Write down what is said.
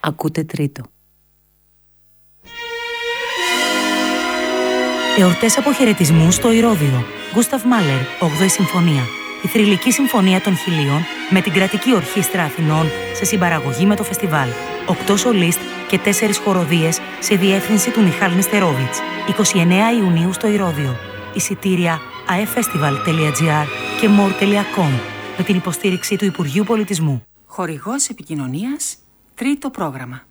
Ακούτε τρίτο. Εορτές αποχαιρετισμού στο Ηρώδειο. Γκούσταβ Μάλερ, 8η Συμφωνία. Η θρυλική συμφωνία των Χιλίων με την Κρατική Ορχήστρα Αθηνών σε συμπαραγωγή με το φεστιβάλ. 8 σολίστ και 4 χοροδίες σε διεύθυνση του Μιχάλ Νεστερόβιτς. 29 Ιουνίου στο Ηρώδειο. Εισιτήρια aeffestival.gr και more.com με την υποστήριξη του Υπουργείου Πολιτισμού. Χορηγός επικοινωνίας, τρίτο πρόγραμμα.